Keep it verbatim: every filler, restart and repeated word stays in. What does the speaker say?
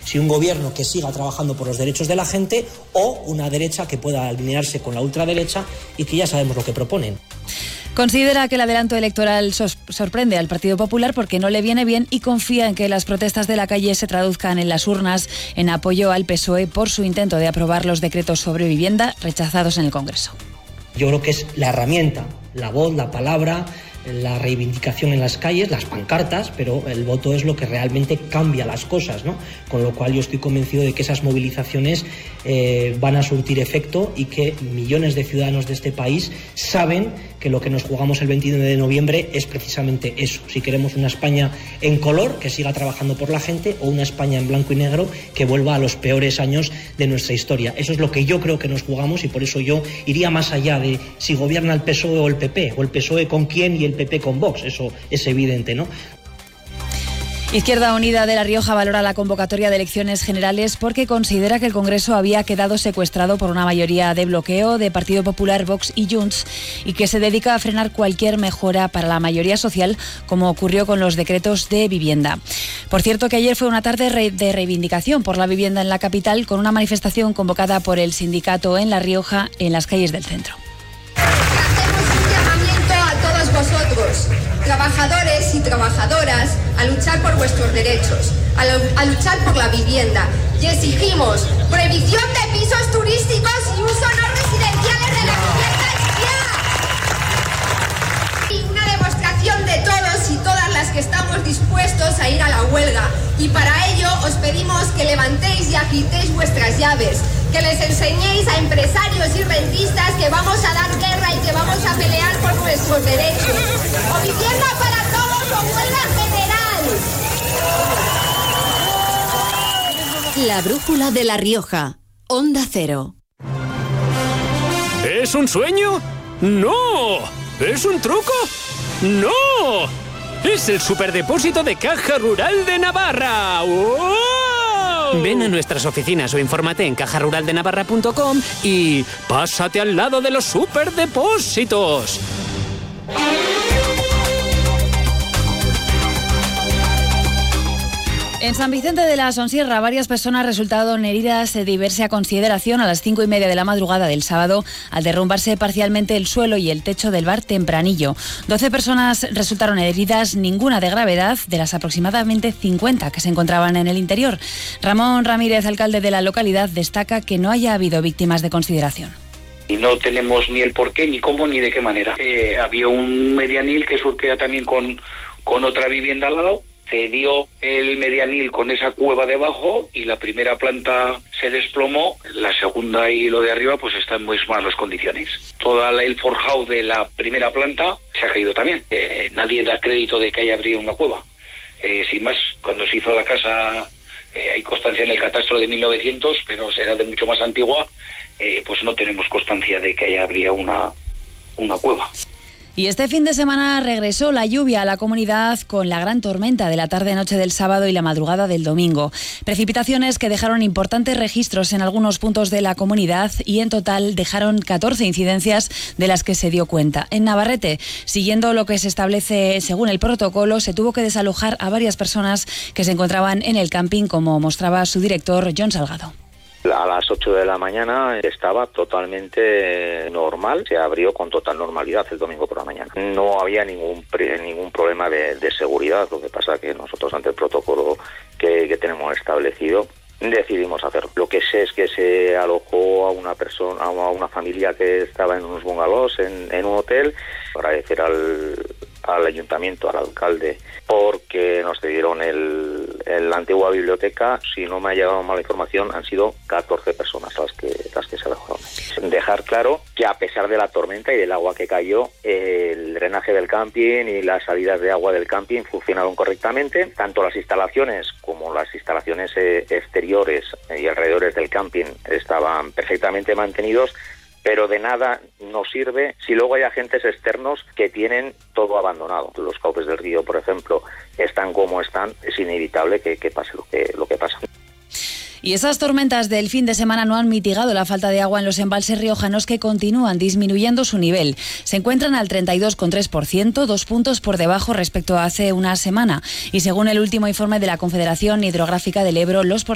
Si un gobierno que siga trabajando por los derechos de la gente o una derecha que pueda alinearse con la ultraderecha y que ya sabemos lo que proponen. Considera que el adelanto electoral sorprende al Partido Popular porque no le viene bien y confía en que las protestas de la calle se traduzcan en las urnas en apoyo al P S O E por su intento de aprobar los decretos sobre vivienda rechazados en el Congreso. Yo creo que es la herramienta, la voz, la palabra, la reivindicación en las calles, las pancartas, pero el voto es lo que realmente cambia las cosas, ¿no? Con lo cual yo estoy convencido de que esas movilizaciones eh, van a surtir efecto y que millones de ciudadanos de este país saben que lo que nos jugamos el veintinueve de noviembre es precisamente eso. Si queremos una España en color, que siga trabajando por la gente, o una España en blanco y negro, que vuelva a los peores años de nuestra historia. Eso es lo que yo creo que nos jugamos y por eso yo iría más allá de si gobierna el P S O E o el P P, o el P S O E con quién y el P P con Vox. Eso es evidente, ¿no? Izquierda Unida de La Rioja valora la convocatoria de elecciones generales porque considera que el Congreso había quedado secuestrado por una mayoría de bloqueo de Partido Popular, Vox y Junts y que se dedica a frenar cualquier mejora para la mayoría social, como ocurrió con los decretos de vivienda. Por cierto, que ayer fue una tarde de reivindicación por la vivienda en la capital con una manifestación convocada por el sindicato en La Rioja en las calles del centro. Hacemos un llamamiento a todos vosotros, trabajadores y trabajadoras, a luchar por vuestros derechos, a, lo, a luchar por la vivienda y exigimos prohibición de pisos turísticos y uso no residenciales de la vivienda ya. Y una demostración de todos y todas las que estamos dispuestos a ir a la huelga. Y para ello os pedimos que levantéis y agitéis vuestras llaves, que les enseñéis a empresarios y rentistas que vamos a dar guerra y que vamos a pelear por nuestros derechos. O vivienda para todos o huelga general. La brújula de La Rioja, Onda Cero. ¿Es un sueño? ¡No! ¿Es un truco? ¡No! ¡Es el superdepósito de Caja Rural de Navarra! ¡Oh! Ven a nuestras oficinas o infórmate en caja rural de navarra punto com y pásate al lado de los superdepósitos. En San Vicente de la Sonsierra, varias personas resultaron heridas de diversa consideración a las cinco y media de la madrugada del sábado al derrumbarse parcialmente el suelo y el techo del bar Tempranillo. doce personas resultaron heridas, ninguna de gravedad, de las aproximadamente cincuenta que se encontraban en el interior. Ramón Ramírez, alcalde de la localidad, destaca que no haya habido víctimas de consideración. Y no tenemos ni el por qué, ni cómo, ni de qué manera. Eh, había un medianil que surtía también con, con otra vivienda al lado. Cedió el medianil con esa cueva debajo y la primera planta se desplomó, la segunda y lo de arriba pues está en muy malas condiciones. Toda la, el forjado de la primera planta se ha caído también. Eh, nadie da crédito de que haya abrido una cueva. Eh, sin más, cuando se hizo la casa eh, hay constancia en el catastro de mil novecientos, pero será de mucho más antigua, eh, pues no tenemos constancia de que haya abrido una, una cueva. Y este fin de semana regresó la lluvia a la comunidad con la gran tormenta de la tarde-noche del sábado y la madrugada del domingo. Precipitaciones que dejaron importantes registros en algunos puntos de la comunidad y en total dejaron catorce incidencias de las que se dio cuenta. En Navarrete, siguiendo lo que se establece según el protocolo, se tuvo que desalojar a varias personas que se encontraban en el camping, como mostraba su director, John Salgado. A las ocho de la mañana estaba totalmente normal, se abrió con total normalidad el domingo por la mañana. No había ningún ningún problema de, de seguridad, lo que pasa que nosotros ante el protocolo que, que tenemos establecido decidimos hacerlo. Lo que sé es que se alojó a una persona, a una familia que estaba en unos bungalows en, en un hotel. Agradecer al, al ayuntamiento, al alcalde, porque nos cedieron el, el, la antigua biblioteca. Si no me ha llegado mala información, han sido catorce personas las que las que se alojaron. Dejar claro que a pesar de la tormenta y del agua que cayó, el drenaje del camping y las salidas de agua del camping funcionaron correctamente. Tanto las instalaciones como las instalaciones eh, exteriores y alrededores del camping estaban perfectamente mantenidos. Pero de nada nos sirve si luego hay agentes externos que tienen todo abandonado. Los cauces del río, por ejemplo, están como están. Es inevitable que, que pase lo que, lo que pasa. Y esas tormentas del fin de semana no han mitigado la falta de agua en los embalses riojanos, que continúan disminuyendo su nivel. Se encuentran al treinta y dos coma tres por ciento, dos puntos por debajo respecto a hace una semana. Y según el último informe de la Confederación Hidrográfica del Ebro, los